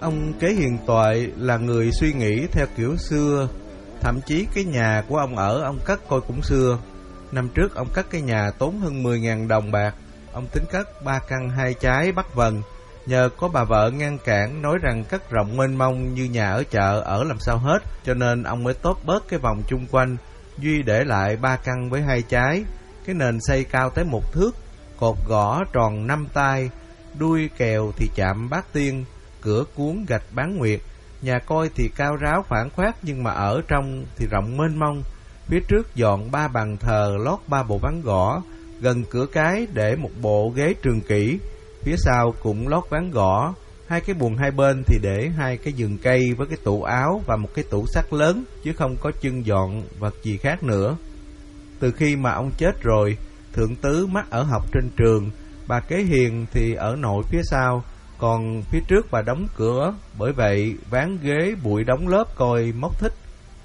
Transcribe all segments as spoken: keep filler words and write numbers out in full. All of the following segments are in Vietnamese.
Ông Kế Hiền Toại là người suy nghĩ theo kiểu xưa. Thậm chí cái nhà của ông ở, ông cất coi cũng xưa. Năm trước ông cất cái nhà tốn hơn mười ngàn đồng bạc. Ông tính cất ba căn hai trái Bắc Vân. Nhờ có bà vợ ngăn cản, nói rằng cất rộng mênh mông như nhà ở chợ ở làm sao hết, cho nên ông mới tốt bớt cái vòng chung quanh, duy để lại ba căn với hai trái. Cái nền xây cao tới một thước, cột gõ tròn năm tay, đuôi kèo thì chạm bát tiên, cửa cuốn gạch bán nguyệt. Nhà coi thì cao ráo phản khoát, nhưng mà ở trong thì rộng mênh mông. Phía trước dọn ba bàn thờ, lót ba bộ ván gõ, gần cửa cái để một bộ ghế trường kỷ. Phía sau cũng lót ván gõ. Hai cái buồng hai bên thì để hai cái giường cây với cái tủ áo và một cái tủ sắt lớn, chứ không có chân dọn vật gì khác nữa. Từ khi mà ông chết rồi, thượng tứ mắt ở học trên trường, bà Kế Hiền thì ở nội phía sau, còn phía trước bà đóng cửa, bởi vậy ván ghế bụi đóng lớp coi mốc thích.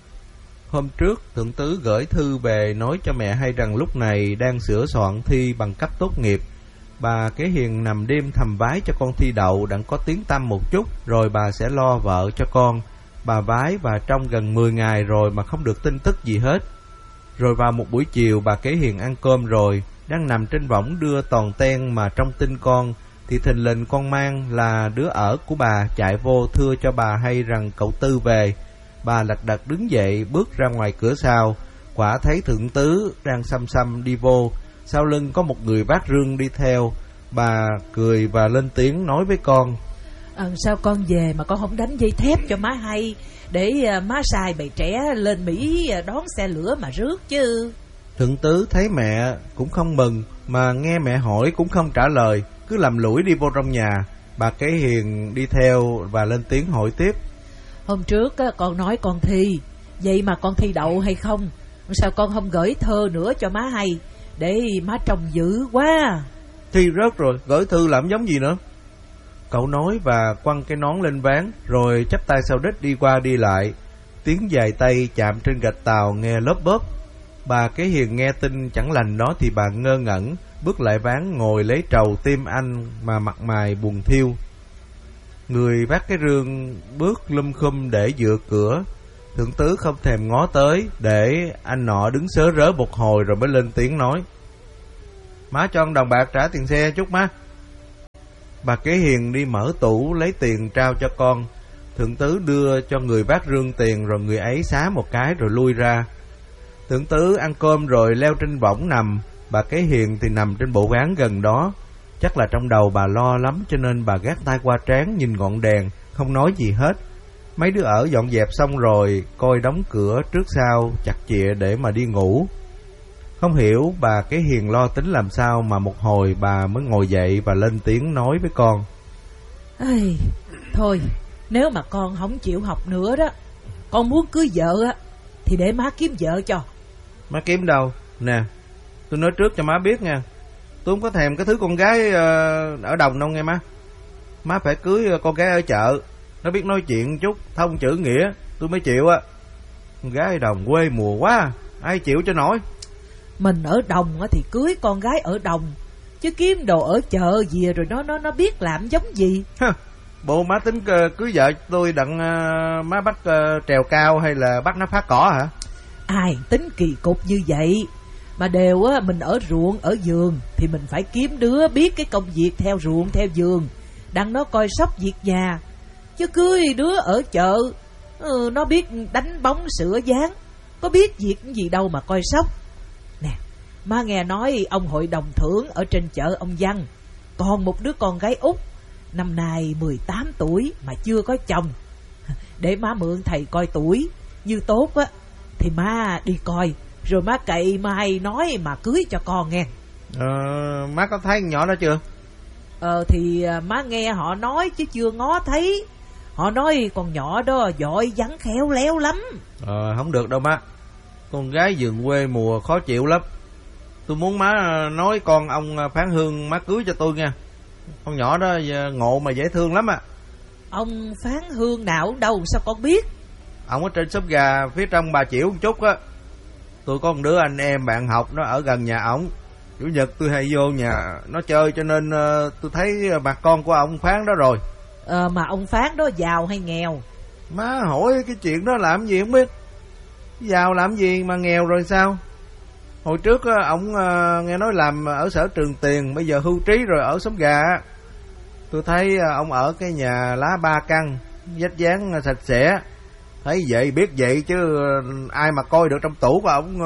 Hôm trước, thượng tứ gửi thư về nói cho mẹ hay rằng lúc này đang sửa soạn thi bằng cấp tốt nghiệp. Bà Kế Hiền nằm đêm thầm vái cho con thi đậu đặng có tiếng tăm một chút, rồi bà sẽ lo vợ cho con. Bà vái và trong gần mười ngày rồi mà không được tin tức gì hết. Rồi vào một buổi chiều, bà Kế Hiền ăn cơm rồi, đang nằm trên võng đưa toàn ten mà trong tin con, thì thình lình con Mang là đứa ở của bà chạy vô thưa cho bà hay rằng cậu Tư về. Bà lật đật đứng dậy bước ra ngoài cửa sau, quả thấy thượng tứ đang xăm xăm đi vô, sau lưng có một người vác rương đi theo. Bà cười và lên tiếng nói với con: à, sao con về mà con không đánh dây thép cho má hay, để má sai bầy trẻ lên Mỹ đón xe lửa mà rước chứ. Thượng tứ thấy mẹ cũng không mừng, mà nghe mẹ hỏi cũng không trả lời, cứ lầm lũi đi vô trong nhà. Bà Kế Hiền đi theo và lên tiếng hỏi tiếp: hôm trước con nói con thi, vậy mà con thi đậu hay không? Sao con không gửi thơ nữa cho má hay, để má trông dữ quá. Thi rớt rồi, gửi thư làm giống gì nữa? Cậu nói và quăng cái nón lên ván, rồi chắp tay sau đít đi qua đi lại. Tiếng giày tay chạm trên gạch tàu nghe lốp bốp. Bà Kế Hiền nghe tin chẳng lành đó thì bà ngơ ngẩn, bước lại ván ngồi lấy trầu tim anh mà mặt mày buồn thiêu. Người vác cái rương bước lum khum để dựa cửa. Thượng tứ không thèm ngó tới, để anh nọ đứng sớ rớ một hồi rồi mới lên tiếng nói: má cho ông đồng bạc trả tiền xe chút má. Bà Kế Hiền đi mở tủ lấy tiền trao cho con. Thượng tứ đưa cho người vác rương tiền, rồi người ấy xá một cái rồi lui ra. Thượng tứ ăn cơm rồi leo trên võng nằm. Bà Kế Hiền thì nằm trên bộ ván gần đó. Chắc là trong đầu bà lo lắm, cho nên bà gác tay qua trán nhìn ngọn đèn, không nói gì hết. Mấy đứa ở dọn dẹp xong rồi, coi đóng cửa trước sau chặt chịa để mà đi ngủ. Không hiểu bà Kế Hiền lo tính làm sao mà một hồi bà mới ngồi dậy và lên tiếng nói với con: Ây, thôi, nếu mà con không chịu học nữa đó, con muốn cưới vợ á, thì để má kiếm vợ cho. Má kiếm đâu? Nè, tôi nói trước cho má biết nha, tôi không có thèm cái thứ con gái ở đồng đâu nghe má. Má phải cưới con gái ở chợ, nó biết nói chuyện chút, thông chữ nghĩa, tôi mới chịu á. Con gái ở đồng quê mùa quá, ai chịu cho nổi. Mình ở đồng thì cưới con gái ở đồng, chứ kiếm đồ ở chợ gì rồi nó nó nó biết làm giống gì. Bộ má tính cưới vợ tôi đặng uh, má bắt uh, trèo cao hay là bắt nó phá cỏ hả? Ai tính kỳ cục như vậy. Mà đều á, mình ở ruộng ở vườn thì mình phải kiếm đứa biết cái công việc theo ruộng theo vườn, đặng nó coi sóc việc nhà. Chứ cưới đứa ở chợ, ừ, nó biết đánh bóng sửa dáng, có biết việc gì đâu mà coi sóc. Nè, má nghe nói ông hội đồng thưởng ở trên chợ ông Văn còn một đứa con gái út, năm nay mười tám tuổi mà chưa có chồng. Để má mượn thầy coi tuổi, như tốt á thì má đi coi, rồi má cậy mai nói mà cưới cho con nghe. Ờ, má có thấy con nhỏ đó chưa? Ờ thì má nghe họ nói chứ chưa ngó thấy. Họ nói con nhỏ đó giỏi vắng khéo léo lắm. Ờ không được đâu má, con gái vườn quê mùa khó chịu lắm. Tôi muốn má nói con ông Phán Hương má cưới cho tôi nha. Con nhỏ đó ngộ mà dễ thương lắm à. Ông Phán Hương nào đâu sao con biết? Ông ở trên xóm gà phía trong Bà Chiểu một chút á. Tôi có một đứa anh em bạn học nó ở gần nhà ổng. Chủ nhật tôi hay vô nhà nó chơi, cho nên uh, tôi thấy mặt con của ông Phán đó rồi. à, Mà ông Phán đó giàu hay nghèo? Má hỏi cái chuyện đó làm gì không biết. Giàu làm gì mà nghèo rồi sao? Hồi trước ổng nghe nói làm ở sở Trường Tiền, bây giờ hưu trí rồi ở Xóm Gà. Tôi thấy ông ở cái nhà lá ba căn, vách dáng sạch sẽ. Thấy vậy biết vậy chứ ai mà coi được trong tủ của ổng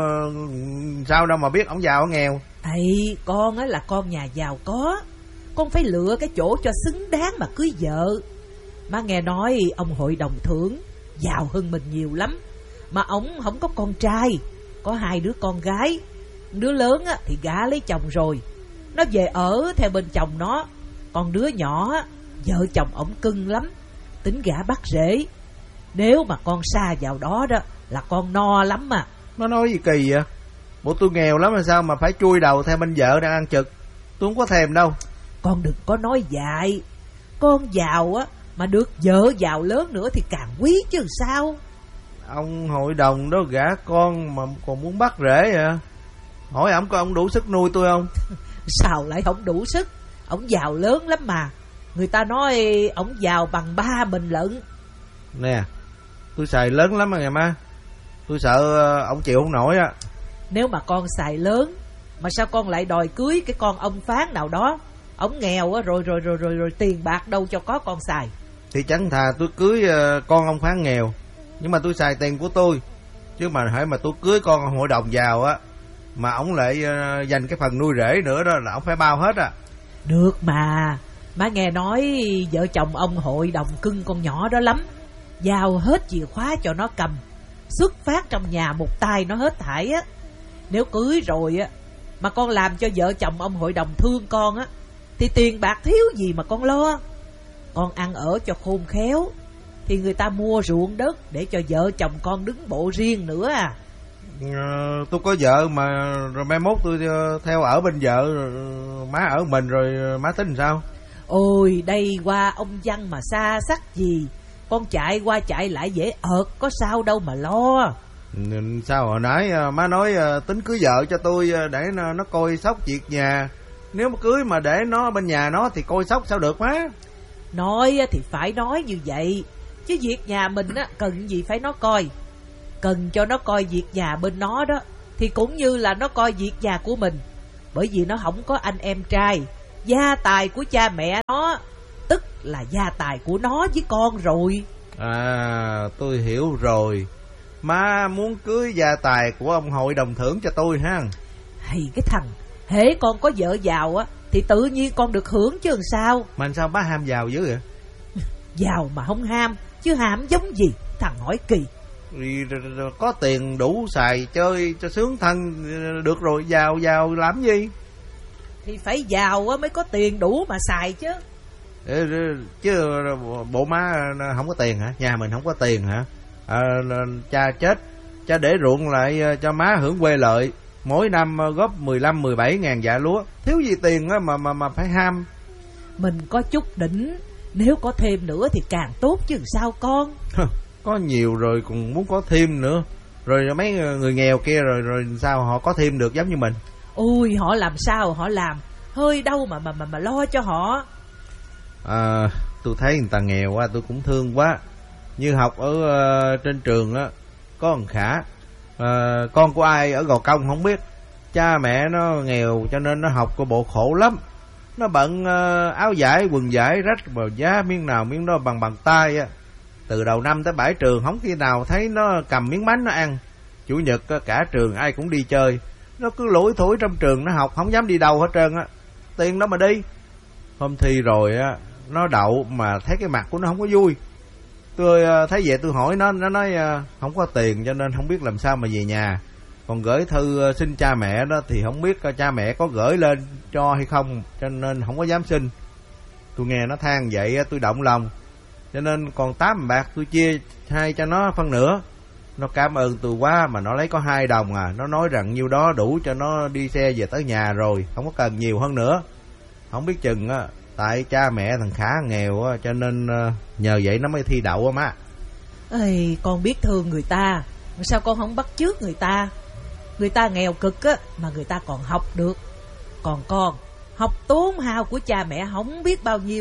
sao đâu mà biết ổng giàu hay nghèo. Thầy, con á là con nhà giàu có, con phải lựa cái chỗ cho xứng đáng mà cưới vợ. Má nghe nói ông hội đồng thưởng giàu hơn mình nhiều lắm, mà ổng không có con trai, có hai đứa con gái. Đứa lớn á thì gả lấy chồng rồi, nó về ở theo bên chồng nó. Còn đứa nhỏ á, vợ chồng ổng cưng lắm, tính gả bắt rể. Nếu mà con sa vào đó đó là con no lắm mà. Nó nói gì kỳ vậy? Bộ tôi nghèo lắm mà sao mà phải chui đầu theo bên vợ đang ăn trực? Tôi không có thèm đâu. Con đừng có nói dại. Con giàu á mà được vợ giàu lớn nữa thì càng quý chứ sao. Ông hội đồng đó gả con mà còn muốn bắt rể hả? Hỏi ổng có ông đủ sức nuôi tôi không? Sao lại không đủ sức? Ổng giàu lớn lắm mà. Người ta nói ổng giàu bằng ba mình lận. Nè, tôi xài lớn lắm mà nghe má. Tôi sợ ổng chịu không nổi á. Nếu mà con xài lớn, mà sao con lại đòi cưới cái con ông Phán nào đó? Ổng nghèo á, rồi rồi rồi rồi rồi tiền bạc đâu cho có con xài. Thì chẳng thà tôi cưới con ông Phán nghèo, nhưng mà tôi xài tiền của tôi. Chứ mà hãy mà tôi cưới con ông hội đồng giàu á, mà ổng lại dành cái phần nuôi rể nữa đó là ổng phải bao hết à. Được mà. Má nghe nói vợ chồng ông hội đồng cưng con nhỏ đó lắm, giao hết chìa khóa cho nó cầm, xuất phát trong nhà một tay nó hết thảy á. Nếu cưới rồi á mà con làm cho vợ chồng ông hội đồng thương con á, thì tiền bạc thiếu gì mà con lo. Con ăn ở cho khôn khéo thì người ta mua ruộng đất để cho vợ chồng con đứng bộ riêng nữa à. Ờ, tôi có vợ mà rồi mai mốt tôi theo ở bên vợ, má ở mình rồi má tính sao? Ôi đây qua ông Văn mà xa sắc gì, con chạy qua chạy lại dễ ợt, có sao đâu mà lo. Sao hồi nãy má nói tính cưới vợ cho tôi để nó, nó coi sóc việc nhà. Nếu mà cưới mà để nó bên nhà nó thì coi sóc sao được má? Nói thì phải nói như vậy, chứ việc nhà mình á cần gì phải nó coi. Cần cho nó coi việc nhà bên nó đó thì cũng như là nó coi việc nhà của mình. Bởi vì nó không có anh em trai, gia tài của cha mẹ nó tức là gia tài của nó với con rồi. À, tôi hiểu rồi. Má muốn cưới gia tài của ông hội đồng thưởng cho tôi ha. Hay cái thằng, hễ con có vợ giàu á thì tự nhiên con được hưởng chứ làm sao. Mà sao má ham giàu dữ vậy? Giàu mà không ham, chứ ham giống gì? Thằng hỏi kỳ. Có tiền đủ xài chơi cho sướng thân được rồi, giàu giàu làm gì? Thì phải giàu mới có tiền đủ mà xài chứ. Chứ bộ má không có tiền hả? Nhà mình không có tiền hả? À, cha chết, cha để ruộng lại cho má hưởng quê lợi, mỗi năm góp mười lăm mười bảy ngàn dạ lúa. Thiếu gì tiền mà mà mà phải ham. Mình có chút đỉnh, nếu có thêm nữa thì càng tốt chứ sao con. Có nhiều rồi còn muốn có thêm nữa. Rồi mấy người nghèo kia rồi rồi sao họ có thêm được giống như mình? Ôi họ làm sao họ làm, hơi đâu mà mà mà, mà lo cho họ. À, tôi thấy người ta nghèo quá tôi cũng thương quá. Như học ở uh, trên trường á, có thằng Khả, uh, con của ai ở Gò Công không biết. Cha mẹ nó nghèo cho nên nó học có bộ khổ lắm. Nó bận uh, áo vải quần vải rách mà giá miếng nào miếng đó bằng bằng tay á. Từ đầu năm tới bãi trường không khi nào thấy nó cầm miếng bánh nó ăn. Chủ nhật cả trường ai cũng đi chơi, nó cứ lủi thủi trong trường nó học, không dám đi đâu hết trơn á. Tiền đó mà đi. Hôm thi rồi á, nó đậu mà thấy cái mặt của nó không có vui. Tôi thấy vậy tôi hỏi nó, nó nói không có tiền cho nên không biết làm sao mà về nhà. Còn gửi thư xin cha mẹ đó thì không biết cha mẹ có gửi lên cho hay không, cho nên không có dám xin. Tôi nghe nó than vậy tôi động lòng, cho nên còn tám bạc tôi chia hai cho nó phân nửa. Nó cảm ơn tôi quá mà nó lấy có hai đồng à. Nó nói rằng nhiêu đó đủ cho nó đi xe về tới nhà rồi, không có cần nhiều hơn nữa. Không biết chừng á, tại cha mẹ thằng Khả nghèo á, cho nên nhờ vậy nó mới thi đậu á má. Ê, con biết thương người ta, sao con không bắt chước người ta? Người ta nghèo cực á mà người ta còn học được. Còn con học tốn hao của cha mẹ không biết bao nhiêu,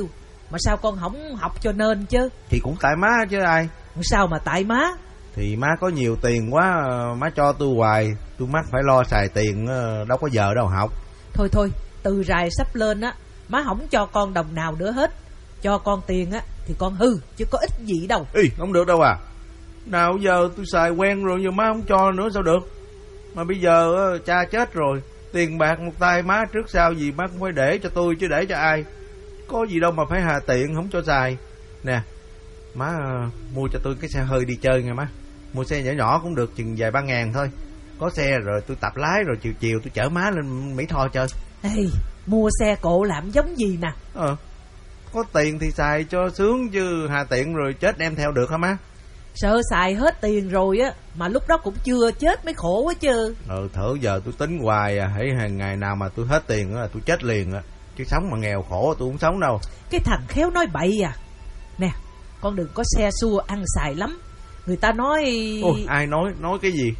Mà sao con không học cho nên chứ? Thì cũng tại má chứ ai. Sao mà tại má? Thì má có nhiều tiền quá, má cho tôi hoài, tôi mắc phải lo xài tiền, đâu có giờ đâu học. Thôi thôi, từ rày sắp lên á, má không cho con đồng nào nữa hết. Cho con tiền á thì con hư, chứ có ích gì đâu. Ý, không được đâu à. Nào giờ tôi xài quen rồi, giờ má không cho nữa sao được. Mà bây giờ cha chết rồi, tiền bạc một tay má trước sau gì má cũng phải để cho tôi chứ để cho ai. Có gì đâu mà phải hà tiện không cho xài. Nè, má uh, mua cho tôi cái xe hơi đi chơi nghe má. Mua xe nhỏ nhỏ cũng được, chừng vài ba ngàn thôi. Có xe rồi tôi tập lái, rồi chiều chiều tôi chở má lên Mỹ Tho chơi. Ê, mua xe cộ làm giống gì nè. Ờ, có tiền thì xài cho sướng chứ hà tiện rồi chết đem theo được hả má? Sợ xài hết tiền rồi á, mà lúc đó cũng chưa chết mới khổ quá chứ. Ờ, thở giờ tôi tính hoài à, hãy hàng ngày nào mà tôi hết tiền á, tôi chết liền á. Chứ sống mà nghèo khổ tôi không sống đâu. Cái thằng khéo nói bậy à. Nè, con đừng có xe xua ăn xài lắm. Người ta nói... Ôi, ai nói, nói cái gì?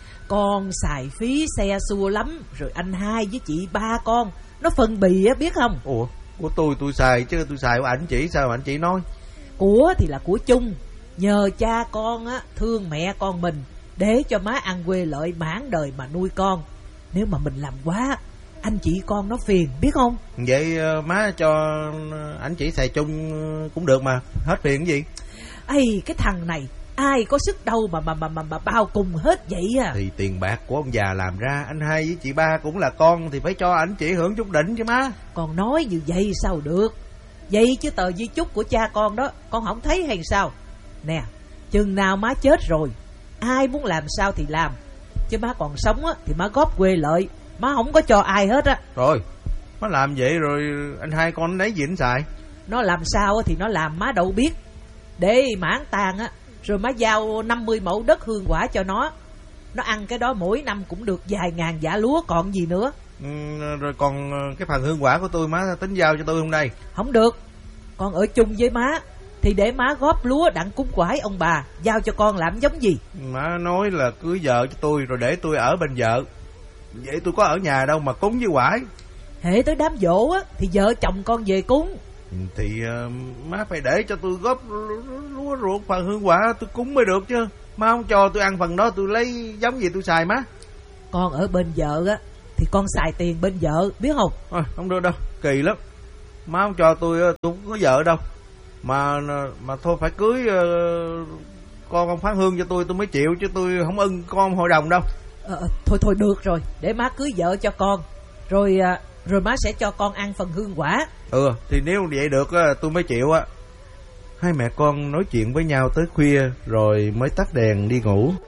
Con xài phí xe xua lắm. Rồi anh hai với chị ba con nó phân bì á, biết không? Ủa, của tôi tôi xài chứ tôi xài của ảnh chỉ, sao ảnh chỉ nói? Của thì là của chung. Nhờ cha con á thương mẹ con mình, để cho má ăn quê lợi mãn đời mà nuôi con. Nếu mà mình làm quá, anh chị con nó phiền, biết không? Vậy má cho ảnh chỉ xài chung cũng được mà, hết phiền cái gì? Ây, cái thằng này ai có sức đâu mà mà mà mà, mà bao cùng hết vậy à. Thì tiền bạc của ông già làm ra, anh hai với chị ba cũng là con, thì phải cho ảnh chị hưởng chút đỉnh chứ má. Con nói như vậy sao được? Vậy chứ tờ di chúc của cha con đó con không thấy hay sao? Nè, chừng nào má chết rồi, ai muốn làm sao thì làm. Chứ má còn sống á thì má góp quê lợi, má không có cho ai hết á. Rồi, má làm vậy rồi anh hai con lấy gì anh xài? Nó làm sao thì nó làm, má đâu biết. Để mãn tang á, rồi má giao năm mươi mẫu đất hương quả cho nó. Nó ăn cái đó mỗi năm cũng được vài ngàn giả lúa còn gì nữa. Ừ, rồi còn cái phần hương quả của tôi má tính giao cho tôi không đây? Không được, con ở chung với má thì để má góp lúa đặng cúng quải ông bà, giao cho con làm giống gì? Má nói là cưới vợ cho tôi rồi để tôi ở bên vợ. Vậy tôi có ở nhà đâu mà cúng với quải. Hễ tới đám giỗ á thì vợ chồng con về cúng. Thì uh, má phải để cho tôi góp lúa ruột phần hương quả tôi cúng mới được chứ. Má không cho tôi ăn phần đó tôi lấy giống gì tôi xài má. Con ở bên vợ á thì con xài tiền bên vợ, biết không? À, không được đâu, kỳ lắm. Má không cho tôi, tôi không có vợ đâu. Mà mà thôi phải cưới uh, con ông Phán Hương cho tôi tôi mới chịu, chứ tôi không ưng con hội đồng đâu. Ờ, thôi thôi được rồi, để má cưới vợ cho con. Rồi rồi má sẽ cho con ăn phần hương quả. Ừ, thì nếu vậy được tôi mới chịu á. Hai mẹ con nói chuyện với nhau tới khuya rồi mới tắt đèn đi ngủ.